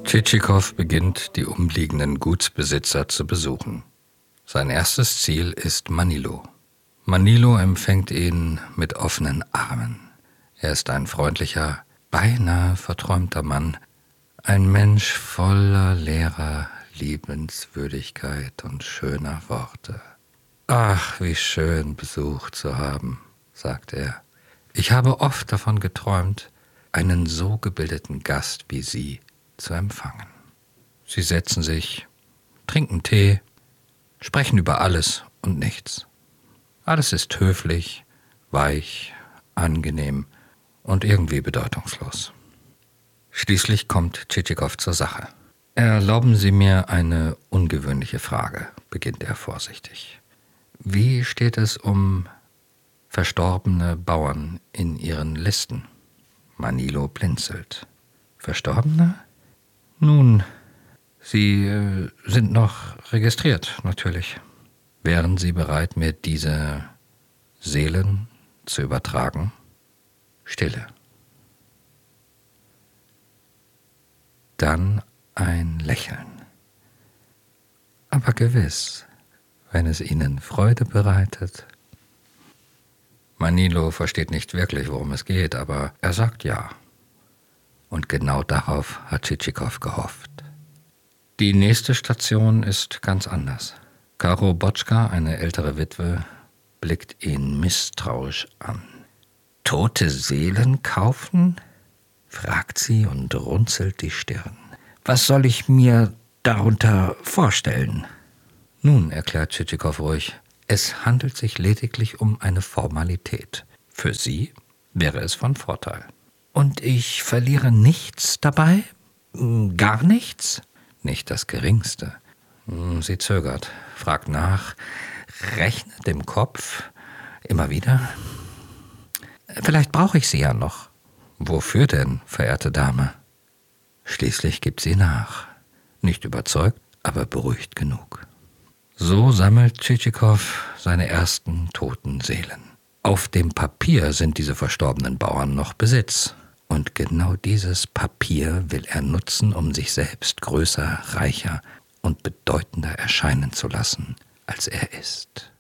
Tschitschikow beginnt, die umliegenden Gutsbesitzer zu besuchen. Sein erstes Ziel ist Manilo. Manilo empfängt ihn mit offenen Armen. Er ist ein freundlicher, beinahe verträumter Mann, ein Mensch voller leerer Liebenswürdigkeit und schöner Worte. »Ach, wie schön, Besuch zu haben«, sagt er. »Ich habe oft davon geträumt, einen so gebildeten Gast wie Sie zu empfangen.« Sie setzen sich, trinken Tee, sprechen über alles und nichts. Alles ist höflich, weich, angenehm und irgendwie bedeutungslos. Schließlich kommt Tschitschikow zur Sache. »Erlauben Sie mir eine ungewöhnliche Frage«, beginnt er vorsichtig. »Wie steht es um verstorbene Bauern in Ihren Listen?« Manilo blinzelt. »Verstorbene? Nun, sie sind noch registriert, natürlich. Wären Sie bereit, mir diese Seelen zu übertragen?« Stille. Dann ein Lächeln. »Aber gewiss, wenn es Ihnen Freude bereitet.« Manilo versteht nicht wirklich, worum es geht, aber er sagt ja. Und genau darauf hat Tschitschikow gehofft. Die nächste Station ist ganz anders. Karo Botschka, eine ältere Witwe, blickt ihn misstrauisch an. »Tote Seelen kaufen?« fragt sie und runzelt die Stirn. »Was soll ich mir darunter vorstellen?« »Nun«, erklärt Tschitschikow ruhig, »es handelt sich lediglich um eine Formalität. Für Sie wäre es von Vorteil.« »Und ich verliere nichts dabei? Gar nichts?« »Nicht das Geringste.« Sie zögert, fragt nach, rechnet im Kopf, immer wieder. »Vielleicht brauche ich Sie ja noch.« »Wofür denn, verehrte Dame?« Schließlich gibt sie nach. Nicht überzeugt, aber beruhigt genug. So sammelt Tschitschikow seine ersten toten Seelen. Auf dem Papier sind diese verstorbenen Bauern noch Besitz. Und genau dieses Papier will er nutzen, um sich selbst größer, reicher und bedeutender erscheinen zu lassen, als er ist.